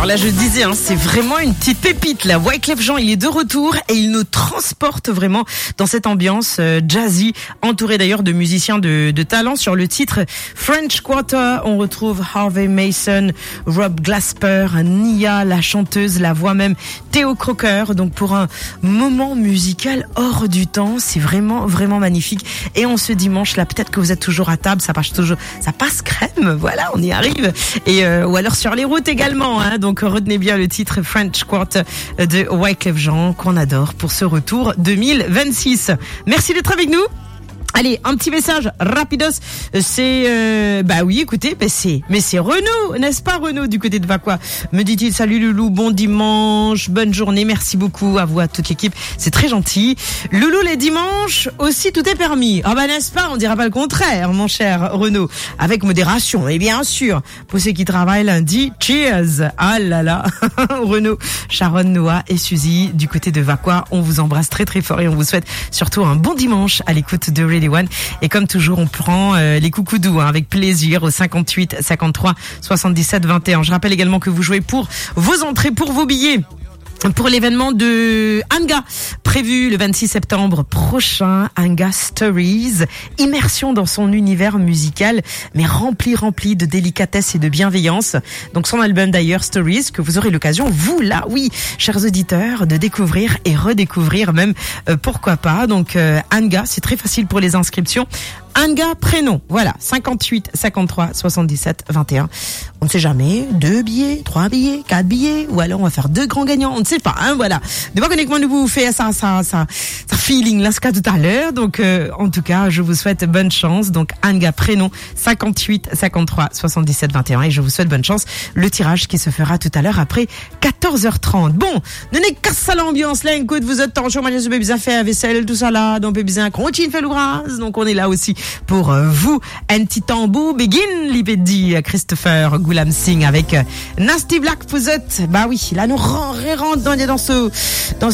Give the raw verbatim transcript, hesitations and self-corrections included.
là, je disais, hein, c'est vraiment une petite pépite, là. Wyclef Jean, il est de retour et il nous transporte vraiment dans cette ambiance euh, jazzy, entouré d'ailleurs de musiciens de, de talent. Sur le titre French Quarter, on retrouve Harvey Mason, Rob Glasper, Nia, la chanteuse, la voix même, Theo Crocker. Donc pour un moment musical hors du temps, c'est vraiment, vraiment magnifique. Et on ce dimanche, là, peut-être que vous êtes toujours à table, ça passe toujours, ça passe crème, voilà, on y arrive. Et euh, ou alors sur les routes également, hein. Donc retenez bien le titre French Quarter de Wyclef Jean qu'on adore pour ce retour deux mille vingt-six. Merci d'être avec nous. Allez, un petit message rapidos. C'est euh, bah oui, écoutez, bah c'est mais c'est Renaud, n'est-ce pas Renaud du côté de Vacquois? Me dit-il, salut Loulou, bon dimanche, bonne journée, merci beaucoup à vous, à toute l'équipe, c'est très gentil. Loulou, les dimanches aussi tout est permis. Ah bah n'est-ce pas, on dira pas le contraire, mon cher Renaud, avec modération et bien sûr pour ceux qui travaillent lundi, cheers. Ah là là, Renaud, Sharon, Noah et Suzy du côté de Vacquois, on vous embrasse très très fort et on vous souhaite surtout un bon dimanche à l'écoute de Radio One. Et comme toujours, on prend euh, les coucous doux hein, avec plaisir au cinquante-huit cinquante-trois soixante-dix-sept vingt et un. Je rappelle également que vous jouez pour vos entrées, pour vos billets pour l'événement de Anga, prévu le vingt-six septembre prochain. Anga Stories, immersion dans son univers musical, mais rempli, rempli de délicatesse et de bienveillance. Donc son album d'ailleurs, Stories, que vous aurez l'occasion, vous là, oui, chers auditeurs, de découvrir et redécouvrir même, euh, pourquoi pas. Donc euh, Anga, c'est très facile pour les inscriptions. Anga, prénom, voilà, cinquante-huit cinquante-trois soixante-dix-sept vingt et un. On ne sait jamais, deux billets, trois billets, quatre billets, ou alors on va faire deux grands gagnants, on ne sait pas, hein, voilà. Ne pas connecter nous vous fait ça, ça, ça, ça feeling là, ce cas tout à l'heure. Donc, euh, en tout cas, je vous souhaite bonne chance. Donc, Anga, prénom, cinquante-huit cinquante-trois soixante-dix-sept vingt et un, et je vous souhaite bonne chance. Le tirage qui se fera tout à l'heure après quatorze heures trente. Bon, ne n'est qu'à ça l'ambiance là, écoute, vous êtes en chômage, vous avez besoin de faire vaisselle, tout ça là, donc vous avez besoin continue faire l'ouvrage, donc on est là aussi pour euh, vous. Un petit tambour, begin, l'ibedi, Christopher Goulam Singh avec euh, Nasty Black Pouzette. Bah oui, là nous rentrons dans, dans ce, dans